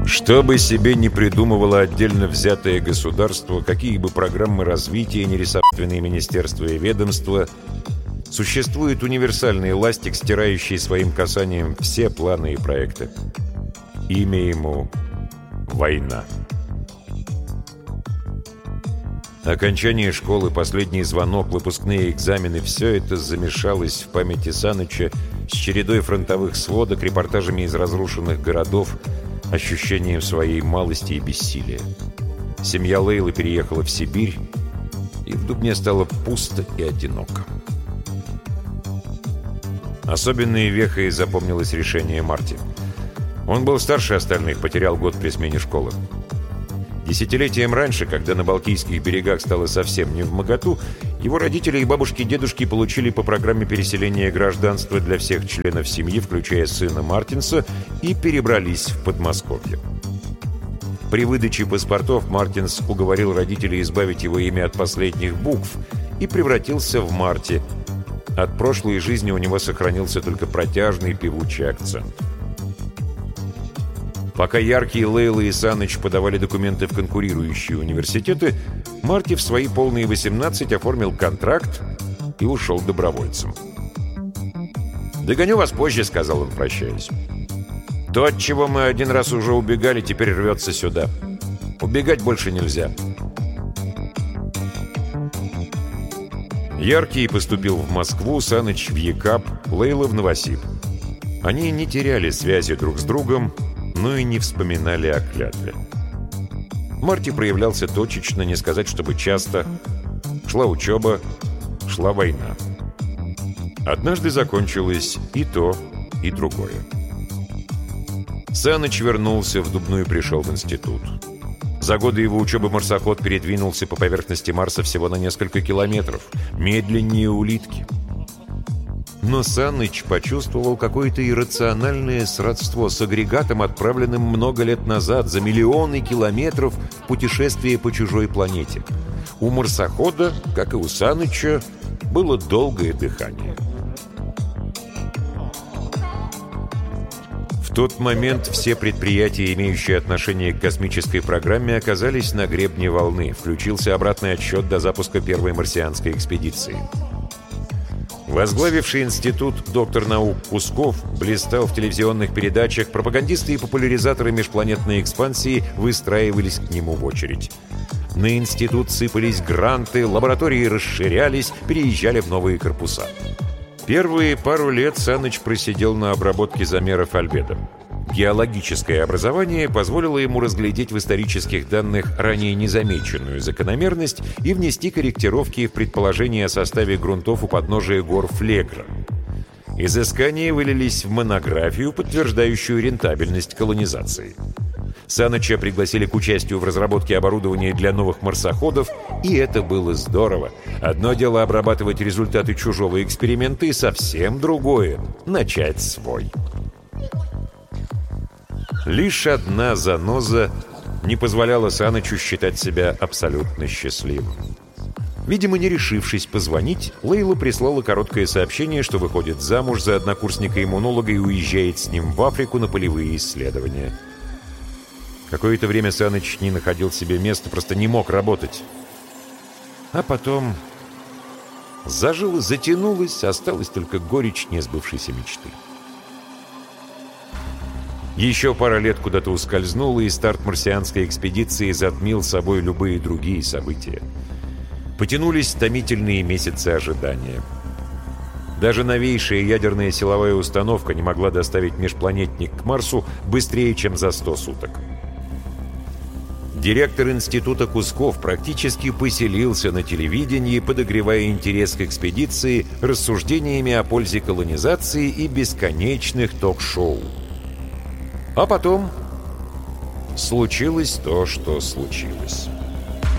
Что бы себе ни придумывало отдельно взятое государство, какие бы программы развития ни рисовали министерства и ведомства, существует универсальный ластик, стирающий своим касанием все планы и проекты. Имя ему — война. Окончание школы, последний звонок, выпускные экзамены — все это замешалось в памяти Саныча с чередой фронтовых сводок, репортажами из разрушенных городов, ощущением своей малости и бессилия. Семья Лейлы переехала в Сибирь, и в Дубне стало пусто и одиноко. Особенной вехой запомнилось решение Марти. Он был старше остальных, потерял год при смене школы. Десятилетием раньше, когда на Балтийских берегах стало совсем невмоготу, его родители и бабушки-дедушки получили по программе переселения гражданства для всех членов семьи, включая сына Мартинса, и перебрались в Подмосковье. При выдаче паспортов Мартинс уговорил родителей избавить его имя от последних букв и превратился в Марти. От прошлой жизни у него сохранился только протяжный певучий акцент. Пока Яркий, Лейла и Саныч подавали документы в конкурирующие университеты, Марти в свои полные 18 оформил контракт и ушел добровольцем. «Догоню вас позже», — сказал он, прощаясь. «То, от чего мы один раз уже убегали, теперь рвется сюда. Убегать больше нельзя». Яркий поступил в Москву, Саныч в ЕКАП, Лейла в Новосиб. Они не теряли связи друг с другом, но и не вспоминали о клятве. Марти проявлялся точечно, не сказать, чтобы часто. Шла учеба, шла война. Однажды закончилось и то, и другое. Саныч вернулся в Дубну и пришел в институт. За годы его учебы марсоход передвинулся по поверхности Марса всего на несколько километров, медленнее улитки. Но Саныч почувствовал какое-то иррациональное сродство с агрегатом, отправленным много лет назад за миллионы километров в путешествие по чужой планете. У марсохода, как и у Саныча, было долгое дыхание. В тот момент все предприятия, имеющие отношение к космической программе, оказались на гребне волны. Включился обратный отсчет до запуска первой марсианской экспедиции. Возглавивший институт доктор наук Кусков блистал в телевизионных передачах, пропагандисты и популяризаторы межпланетной экспансии выстраивались к нему в очередь. На институт сыпались гранты, лаборатории расширялись, переезжали в новые корпуса. Первые пару лет Саныч просидел на обработке замеров альбедо. Геологическое образование позволило ему разглядеть в исторических данных ранее незамеченную закономерность и внести корректировки в предположения о составе грунтов у подножия гор Флегра. Изыскания вылились в монографию, подтверждающую рентабельность колонизации. Саныча пригласили к участию в разработке оборудования для новых марсоходов, и это было здорово. Одно дело обрабатывать результаты чужого эксперимента, и совсем другое — начать свой. Лишь одна заноза не позволяла Санычу считать себя абсолютно счастливым. Видимо, не решившись позвонить, Лейла прислала короткое сообщение, что выходит замуж за однокурсника-иммунолога и уезжает с ним в Африку на полевые исследования. Какое-то время Саныч не находил себе места, просто не мог работать. А потом зажило, затянулось, осталась только горечь несбывшейся мечты. Еще пара лет куда-то ускользнула, и старт марсианской экспедиции затмил собой любые другие события. Потянулись томительные месяцы ожидания. Даже новейшая ядерная силовая установка не могла доставить межпланетник к Марсу быстрее, чем за 100 суток. Директор института Кусков практически поселился на телевидении, подогревая интерес к экспедиции рассуждениями о пользе колонизации и бесконечных ток-шоу. А потом случилось то, что случилось.